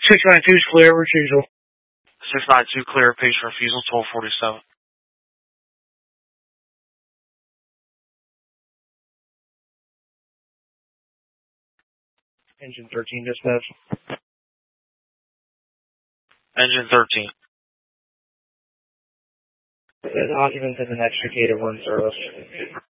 692 is clear, refusal. 692 clear, patient refusal, 1247. Engine 13 dispatch. Engine 13. The occupants in an extricated one service.